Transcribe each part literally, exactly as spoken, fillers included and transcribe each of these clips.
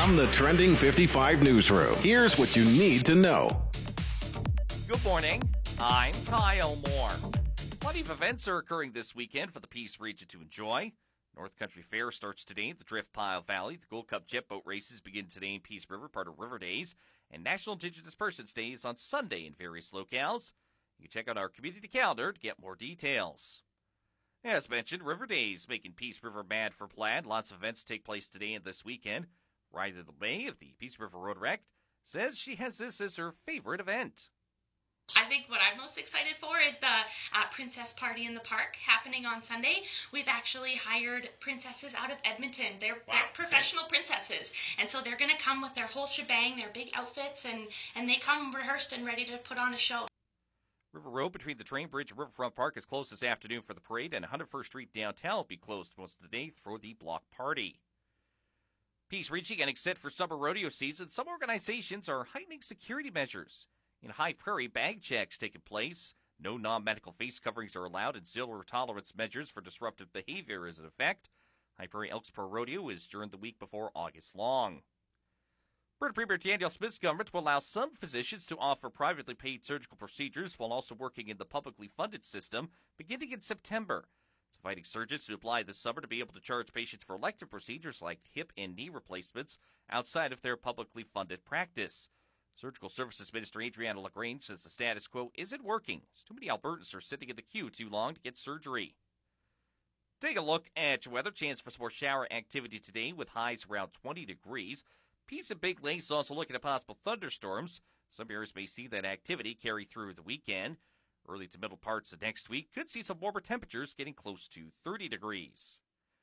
From the Trending fifty-five newsroom, here's what you need to know. Good morning. I'm Kyle Moore. Plenty of events are occurring this weekend for the Peace region to enjoy. North Country Fair starts today at the Drift Pile Valley. The Gold Cup jet boat races begin today in Peace River, part of River Days. And National Indigenous Persons Day is on Sunday in various locales. You can check out our community calendar to get more details. As mentioned, River Days making Peace River mad for plaid. Lots of events take place today and this weekend. Ryder LeMay of the Peace River Rotaract says she has this as her favorite event. I think what I'm most excited for is the uh, Princess Party in the Park happening on Sunday. We've actually hired princesses out of Edmonton. They're, wow. they're professional princesses, and so they're going to come with their whole shebang, their big outfits, and, and they come rehearsed and ready to put on a show. River Road between the Train Bridge and Riverfront Park is closed this afternoon for the parade, and one hundred first Street downtown will be closed most of the day for the block party. Peace Region getting set for summer rodeo season. Some organizations are heightening security measures. In High Prairie, bag checks taking place. No non-medical face coverings are allowed, and zero tolerance measures for disruptive behavior is in effect. High Prairie Elksboro Rodeo is during the week before August long. Alberta Premier Danielle Smith's government will allow some physicians to offer privately paid surgical procedures while also working in the publicly funded system beginning in September. It's inviting surgeons to apply this summer to be able to charge patients for elective procedures like hip and knee replacements outside of their publicly funded practice. Surgical Services Minister Adriana LaGrange says the status quo isn't working. Too many Albertans are sitting in the queue too long to get surgery. Take a look at your weather. Chance for some more shower activity today with highs around twenty degrees. Peace and Big Lakes also looking at possible thunderstorms. Some areas may see that activity carry through the weekend. Early to middle parts of next week could see some warmer temperatures getting close to thirty degrees.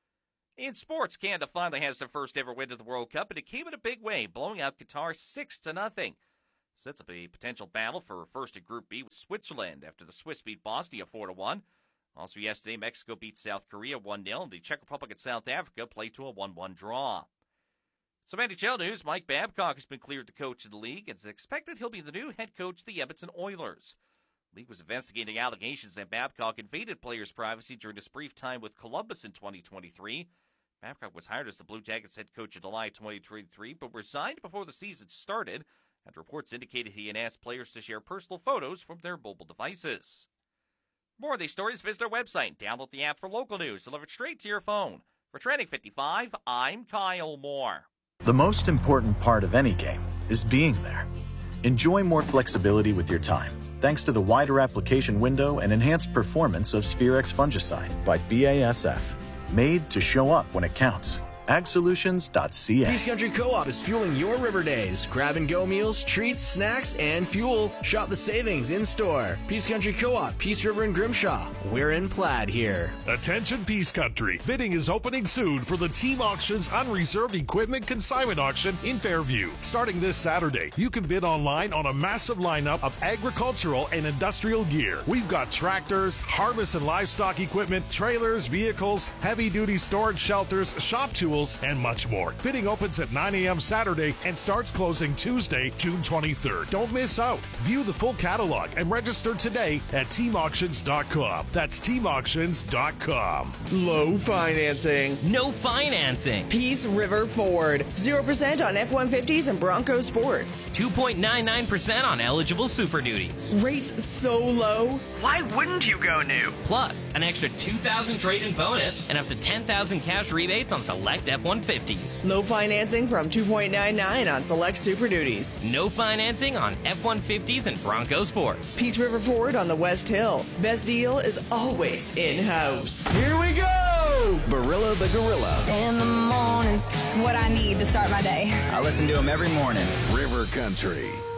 In sports, Canada finally has their first ever win of the World Cup, and it came in a big way, blowing out Qatar six to nothing. Sets up a potential battle for first in Group B with Switzerland after the Swiss beat Bosnia four to one. Also yesterday, Mexico beat South Korea one nil, and the Czech Republic and South Africa played to a one one draw. Some N H L news, Mike Babcock has been cleared to coach of the league, and it's expected he'll be the new head coach of the Edmonton Oilers. The league was investigating allegations that Babcock invaded players' privacy during his brief time with Columbus in twenty twenty-three. Babcock was hired as the Blue Jackets head coach in July twenty twenty-three, but resigned before the season started, and reports indicated he had asked players to share personal photos from their mobile devices. For more of these stories, visit our website. Download the app for local news, delivered straight to your phone. For Trending fifty-five, I'm Kyle Moore. The most important part of any game is being there. Enjoy more flexibility with your time, thanks to the wider application window and enhanced performance of Spherex fungicide by B A S F. Made to show up when it counts. ag solutions dot c a. Peace Country Co-op is fueling your river days. Grab-and-go meals, treats, snacks, and fuel. Shop the savings in-store. Peace Country Co-op, Peace River and Grimshaw. We're in plaid here. Attention Peace Country. Bidding is opening soon for the Team Auctions Unreserved Equipment Consignment Auction in Fairview. Starting this Saturday, you can bid online on a massive lineup of agricultural and industrial gear. We've got tractors, harvest and livestock equipment, trailers, vehicles, heavy-duty storage shelters, shop tools, and much more. Bidding opens at nine a.m. Saturday and starts closing Tuesday, June twenty-third. Don't miss out. View the full catalog and register today at team auctions dot com. That's team auctions dot com. Low financing. No financing. Peace River Ford. zero percent on F one fifties and Bronco Sports. two point nine nine percent on eligible Super Duties. Rates so low. Why wouldn't you go new? Plus, an extra two thousand trade-in bonus and up to ten thousand cash rebates on select F one fifties. Low financing from two point nine nine on select Super Duties. No financing on F one fifties and Bronco Sports. Peace River Ford on the West Hill. Best deal is always in-house. Here we go! Barilla the Gorilla. In the morning, it's what I need to start my day. I listen to him every morning. River Country.